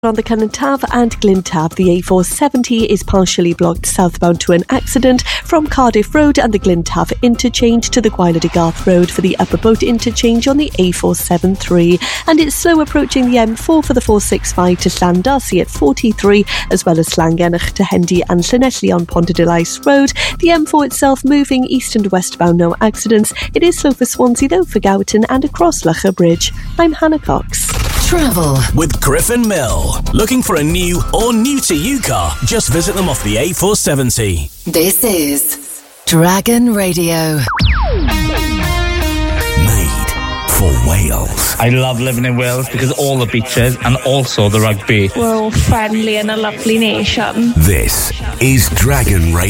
On the Cyntaf and Glintaf, the A470 is partially blocked southbound to an accident from Cardiff Road and the Glintaf interchange to the Gwaelod y Garth Road for the Upper Boat interchange on the A473. And it's slow approaching the M4 for the 465 to Llandarcy at 43, as well as Llangennych to Hendy and Llanelli on Pontarddulais Road. The M4 itself moving east and westbound, no accidents. It is slow for Swansea though for Gowerton and across Lougher Bridge. I'm Hannah Cox. Travel with Griffin Mill. Looking for a new or new to you car? Just visit them off the A470. This is Dragon Radio. Made for Wales. I love living in Wales because all the beaches and also the rugby. We're all friendly and a lovely nation. This is Dragon Radio.